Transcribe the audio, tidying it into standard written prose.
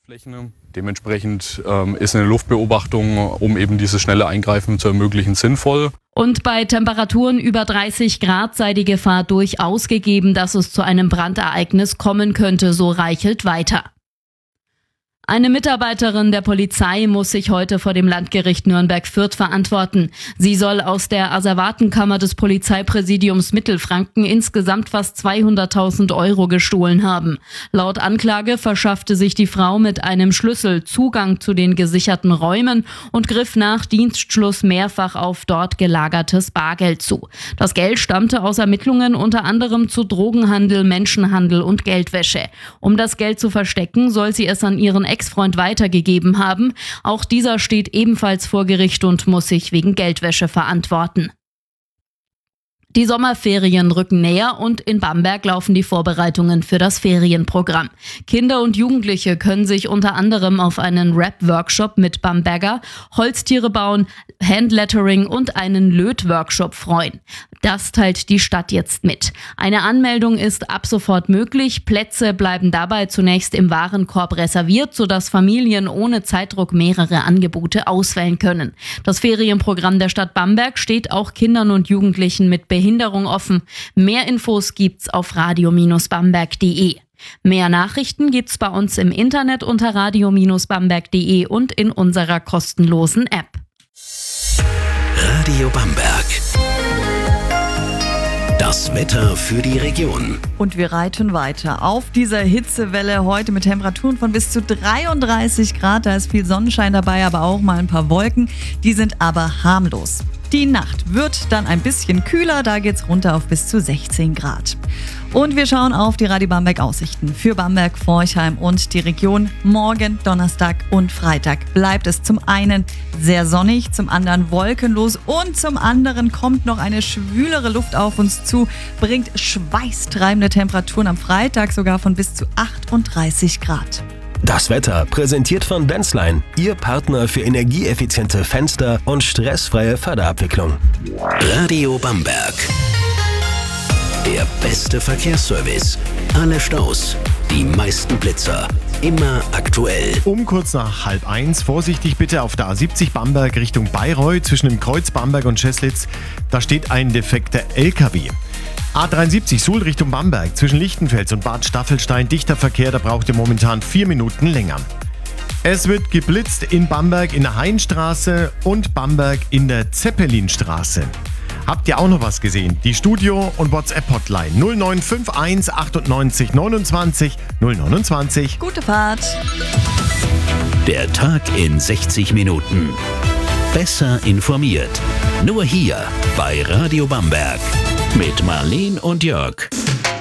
Dementsprechend ist eine Luftbeobachtung, um eben dieses schnelle Eingreifen zu ermöglichen, sinnvoll. Und bei Temperaturen über 30 Grad sei die Gefahr durchaus gegeben, dass es zu einem Brandereignis kommen könnte, so Reichelt weiter. Eine Mitarbeiterin der Polizei muss sich heute vor dem Landgericht Nürnberg-Fürth verantworten. Sie soll aus der Asservatenkammer des Polizeipräsidiums Mittelfranken insgesamt fast 200.000 Euro gestohlen haben. Laut Anklage verschaffte sich die Frau mit einem Schlüssel Zugang zu den gesicherten Räumen und griff nach Dienstschluss mehrfach auf dort gelagertes Bargeld zu. Das Geld stammte aus Ermittlungen unter anderem zu Drogenhandel, Menschenhandel und Geldwäsche. Um das Geld zu verstecken, soll sie es an ihren Ex-Freund weitergegeben haben. Auch dieser steht ebenfalls vor Gericht und muss sich wegen Geldwäsche verantworten. Die Sommerferien rücken näher und in Bamberg laufen die Vorbereitungen für das Ferienprogramm. Kinder und Jugendliche können sich unter anderem auf einen Rap-Workshop mit Bamberger, Holztiere bauen, Handlettering und einen Löt-Workshop freuen. Das teilt die Stadt jetzt mit. Eine Anmeldung ist ab sofort möglich. Plätze bleiben dabei zunächst im Warenkorb reserviert, sodass Familien ohne Zeitdruck mehrere Angebote auswählen können. Das Ferienprogramm der Stadt Bamberg steht auch Kindern und Jugendlichen mit Behinderung offen. Mehr Infos gibt's auf radio-bamberg.de. Mehr Nachrichten gibt's bei uns im Internet unter radio-bamberg.de und in unserer kostenlosen App. Radio Bamberg. Das Wetter für die Region. Und wir reiten weiter auf dieser Hitzewelle heute mit Temperaturen von bis zu 33 Grad. Da ist viel Sonnenschein dabei, aber auch mal ein paar Wolken. Die sind aber harmlos. Die Nacht wird dann ein bisschen kühler, da geht's runter auf bis zu 16 Grad. Und wir schauen auf die Radio Bamberg Aussichten für Bamberg, Forchheim und die Region. Morgen, Donnerstag und Freitag bleibt es zum einen sehr sonnig, zum anderen wolkenlos und zum anderen kommt noch eine schwülere Luft auf uns zu, bringt schweißtreibende Temperaturen am Freitag sogar von bis zu 38 Grad. Das Wetter präsentiert von Denzlein, Ihr Partner für energieeffiziente Fenster und stressfreie Förderabwicklung. Radio Bamberg. Der beste Verkehrsservice. Alle Staus, die meisten Blitzer. Immer aktuell. Um kurz nach 12:30 vorsichtig bitte auf der A70 Bamberg Richtung Bayreuth zwischen dem Kreuz Bamberg und Scheslitz. Da steht ein defekter LKW. A73 Suhl Richtung Bamberg zwischen Lichtenfels und Bad Staffelstein. Dichter Verkehr, da braucht ihr momentan 4 Minuten länger. Es wird geblitzt in Bamberg in der Hainstraße und Bamberg in der Zeppelinstraße. Habt ihr auch noch was gesehen? Die Studio- und WhatsApp-Hotline 0951 98 29 029. Gute Fahrt! Der Tag in 60 Minuten. Besser informiert. Nur hier bei Radio Bamberg. Mit Marleen und Jörg.